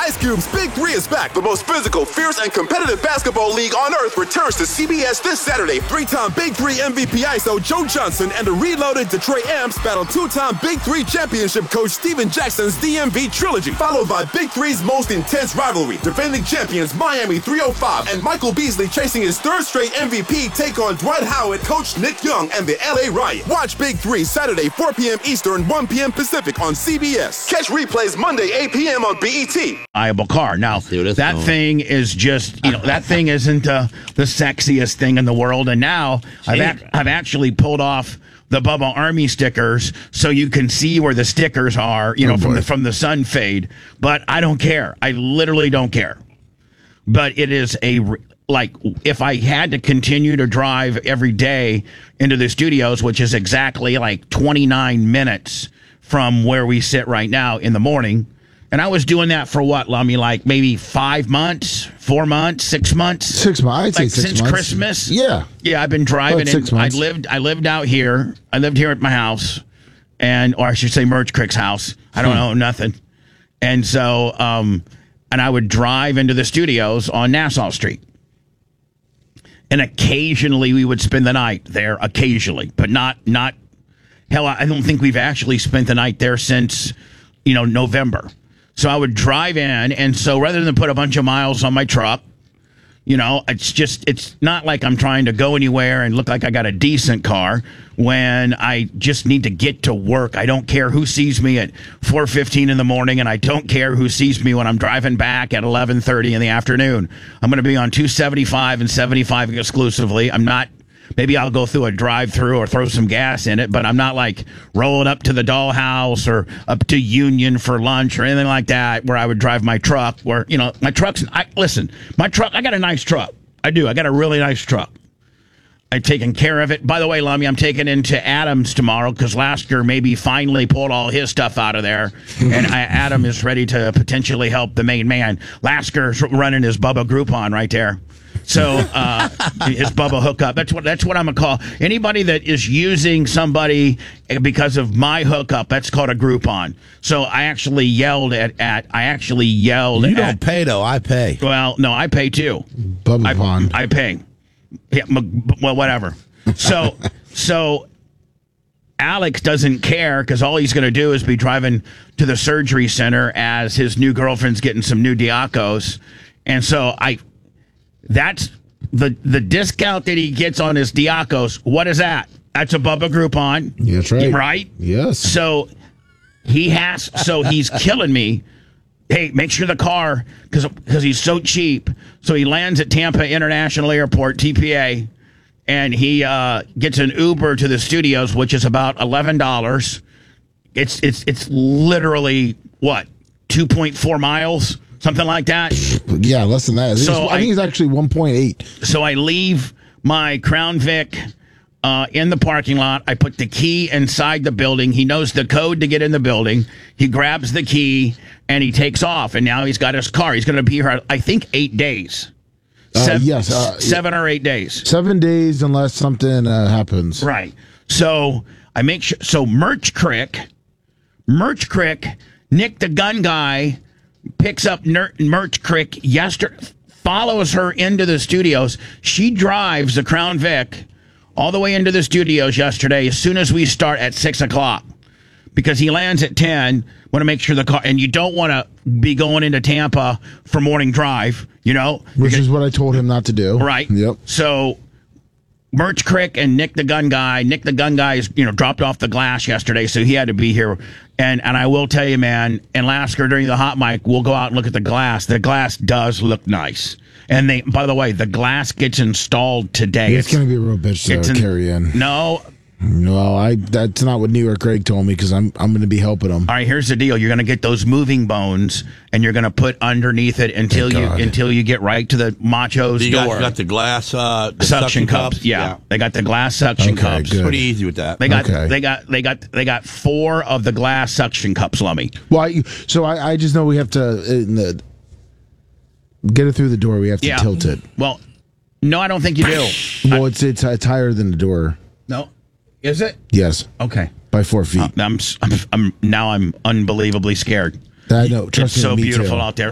Ice Cube's Big Three is back. The most physical, fierce, and competitive basketball league on earth returns to CBS this Saturday. Three-time Big Three MVP ISO Joe Johnson and the reloaded Detroit Amps battle two-time Big Three championship coach Steven Jackson's DMV trilogy, followed by Big Three's most intense rivalry. Defending champions Miami 305 and Michael Beasley chasing his third straight MVP take on Dwight Howard, Coach Nick Young, and the LA Riot. Watch Big Three Saturday 4 p.m. Eastern, 1 p.m. Pacific on CBS. Catch replays Monday 8 p.m. on BET. Viable car. Now, that thing is just, that thing isn't the sexiest thing in the world. And now I've actually pulled off the Bubba Army stickers so you can see where the stickers are, from the sun fade. But I don't care. I literally don't care. But it is if I had to continue to drive every day into the studios, which is exactly 29 minutes from where we sit right now in the morning. And I was doing that for what, Lummy? Maybe 5 months, 4 months, 6 months? 6 months. I'd say 6 months. Since Christmas? Yeah. Yeah, I've been driving. 6 months. I lived out here. I lived here at my house, or I should say Merch Crick's house. I don't know nothing. And so, and I would drive into the studios on Nassau Street. And occasionally we would spend the night there, occasionally, but not. Hell, I don't think we've actually spent the night there since, November. So I would drive in, and so rather than put a bunch of miles on my truck, it's not like I'm trying to go anywhere and look like I got a decent car when I just need to get to work. I don't care who sees me at 4:15 in the morning, and I don't care who sees me when I'm driving back at 11:30 in the afternoon. I'm going to be on 275 and 75 exclusively. I'm not. Maybe I'll go through a drive-through or throw some gas in it, but I'm not rolling up to the Dollhouse or up to Union for lunch or anything like that where I would drive my truck where, my truck's, my truck, I got a nice truck. I do. I got a really nice truck. I've taken care of it. By the way, Lummy, I'm taking into Adams tomorrow because Lasker maybe finally pulled all his stuff out of there, and Adam is ready to potentially help the main man. Lasker's running his Bubba Groupon right there. So his Bubba hookup. That's what I'm gonna call anybody that is using somebody because of my hookup. That's called a Groupon. So I actually yelled at. You don't pay though. I pay. Well, no, I pay too. Bubba I pay. Yeah, well, whatever. So Alex doesn't care because all he's going to do is be driving to the surgery center as his new girlfriend's getting some new Diacos, and so that's the discount that he gets on his Diacos. What is that? That's a Bubba Groupon. Yeah, that's right. Right? Yes. So he's killing me. Hey, make sure the car, because he's so cheap. So he lands at Tampa International Airport, TPA, and he gets an Uber to the studios, which is about $11. It's literally, what, 2.4 miles? Something like that? Yeah, less than that. I think it's actually 1.8. So I leave my Crown Vic in the parking lot. I put the key inside the building. He knows the code to get in the building. He grabs the key, and he takes off. And now he's got his car. He's going to be here, I think, 8 days. Yes. 7 or 8 days. 7 days unless something happens. Right. So I make sure. So Merch Crick, Nick the gun guy, picks up Merch Crick yesterday, follows her into the studios. She drives the Crown Vic all the way into the studios yesterday as soon as we start at 6 o'clock because he lands at 10. Want to make sure the car, and you don't want to be going into Tampa for morning drive, Which is what I told him not to do. Right. Yep. So Merch Crick and Nick the gun guy is, dropped off the glass yesterday, so he had to be here. And I will tell you, man, and Lasker during the hot mic, we'll go out and look at the glass. The glass does look nice. And by the way, the glass gets installed today. It's going to be a real bitch to carry in. No. Well, that's not what New York Greg told me because I'm going to be helping him. All right, here's the deal. You're going to get those moving bones, and you're going to put underneath it until you get right to the Macho's door. You got the glass suction cups. Yeah, they got the glass suction cups. Good. Pretty easy with that. They got 4 of the glass suction cups, Lummy. Well, I just know we have to get it through the door. We have to tilt it. Well, no, I don't think you do. Well, it's higher than the door. No. Is it? Yes. Okay. By 4 feet. I'm unbelievably scared. I know. Trust me, it's so beautiful too. out there.